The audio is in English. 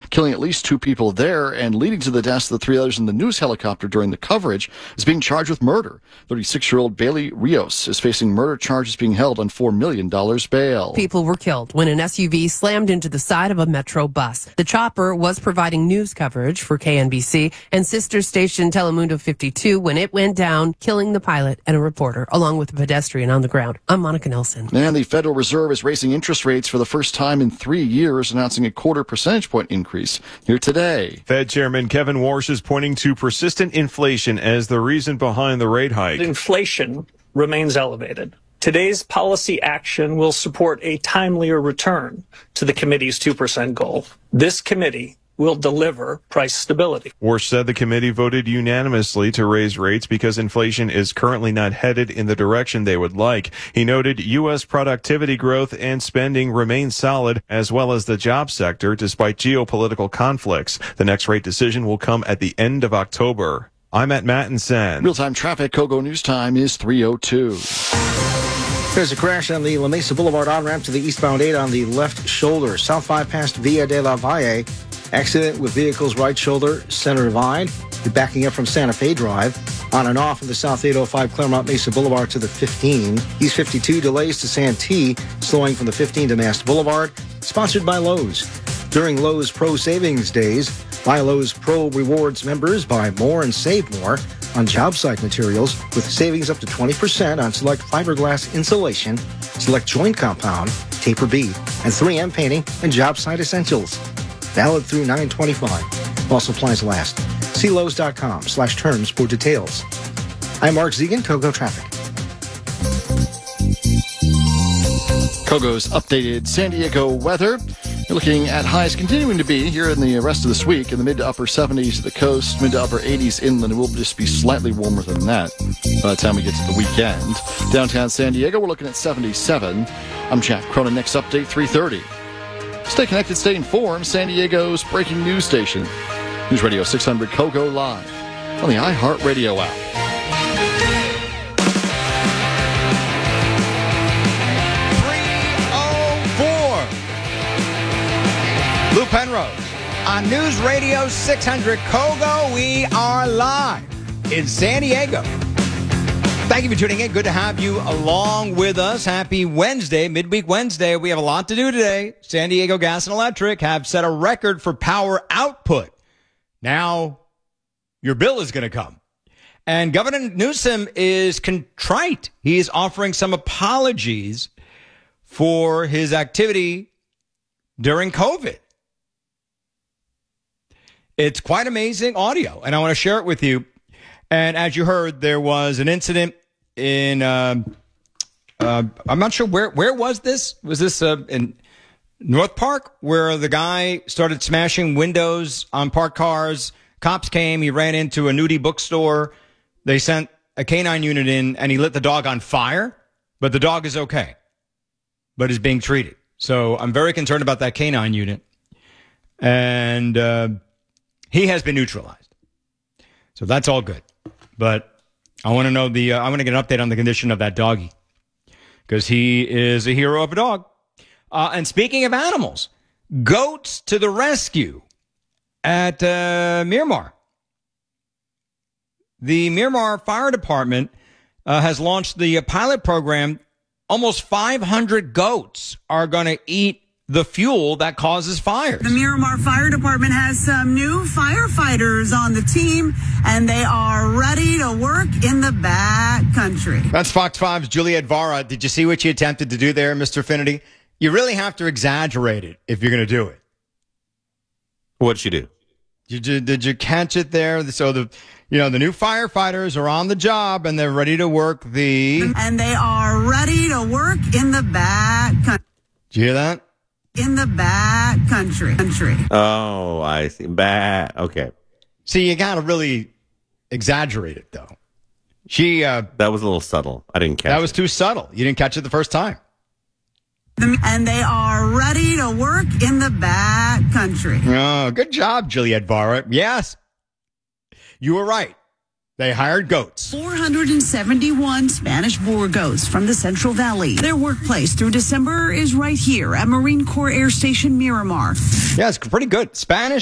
killing at least 2 people there and leading to the deaths of the 3 others in the news helicopter during the coverage, is being charged with murder. 36-year-old Bailey Rios is facing murder charges, being held on $4 million bail. People were killed when an SUV slammed into the side of a Metro bus. The chopper was providing news coverage for KNBC and sister station Telemundo 52 when it went down, killing the pilot and a reporter, along with a pedestrian on the ground. I'm Monica Nelson. And the Federal Reserve is raising interest rates for the first time in 3 years, announcing a 0.25 percentage point increase here today. Fed Chairman Kevin Warsh is pointing to persistent inflation as the reason behind the rate hike. Inflation remains elevated. Today's policy action will support a timelier return to the committee's 2% goal. This committee will deliver price stability. Warsh said the committee voted unanimously to raise rates because inflation is currently not headed in the direction they would like. He noted U.S. productivity growth and spending remain solid, as well as the job sector, despite geopolitical conflicts. The next rate decision will come at the end of October. I'm at Mattinson. Real-time traffic. Kogo News Time is 3:02. There's a crash on the La Mesa Boulevard on-ramp to the eastbound 8 on the left shoulder. South 5 past Villa de la Valle. Accident with vehicles right shoulder, center divide. You're backing up from Santa Fe Drive. On and off from the South 805 Claremont Mesa Boulevard to the 15. East 52 delays to Santee, slowing from the 15 to Mast Boulevard. Sponsored by Lowe's. During Lowe's Pro Savings Days, buy Lowe's Pro Rewards members buy more and save more on job site materials with savings up to 20% on select fiberglass insulation, select joint compound, taper bead, and 3M painting and job site essentials. Valid through 9/25. While supplies last. See Lowe's.com/terms for details. I'm Mark Zegan, Kogo Traffic. Kogo's updated San Diego weather. You're looking at highs continuing to be here in the rest of this week in the mid to upper 70s at the coast, mid to upper 80s inland. It will just be slightly warmer than that by the time we get to the weekend. Downtown San Diego, we're looking at 77. I'm Jack Cronin. Next update, 3:30. Stay connected, stay informed. San Diego's breaking news station. News Radio 600 Kogo live on the iHeartRadio app. Lou Penrose on News Radio 600 Kogo. We are live in San Diego. Thank you for tuning in. Good to have you along with us. Happy Wednesday, midweek Wednesday. We have a lot to do today. San Diego Gas and Electric have set a record for power output. Now, your bill is going to come. And Governor Newsom is contrite. He is offering some apologies for his activity during COVID. It's quite amazing audio, and I want to share it with you. And as you heard, there was an incident in, I'm not sure where was this? Was this in North Park, where the guy started smashing windows on parked cars? Cops came, he ran into a nudie bookstore. They sent a canine unit in, and he lit the dog on fire. But the dog is okay, but is being treated. So I'm very concerned about that canine unit. And he has been neutralized. So that's all good. But I want to know I want to get an update on the condition of that doggy, because he is a hero of a dog. And speaking of animals, goats to the rescue at Miramar. The Miramar Fire Department has launched the pilot program. Almost 500 goats are going to eat the fuel that causes fires. The Miramar Fire Department has some new firefighters on the team, and they are ready to work in the back country. That's Fox 5's Juliet Vara. Did you see what you attempted to do there, Mr. Finity? You really have to exaggerate it if you're going to do it. What'd she do? Did you catch it there? So the new firefighters are on the job, and they're ready to work and they are ready to work in the back country. Did you hear that? In the back country. Oh, I see. Okay. See, you got to really exaggerate it, though. That was a little subtle. I didn't catch it. That was too subtle. You didn't catch it the first time. And they are ready to work in the back country. Oh, good job, Juliet Vara. Yes, you were right. They hired goats. 471 Spanish boer goats from the Central Valley. Their workplace through December is right here at Marine Corps Air Station Miramar. Yeah, it's pretty good. Spanish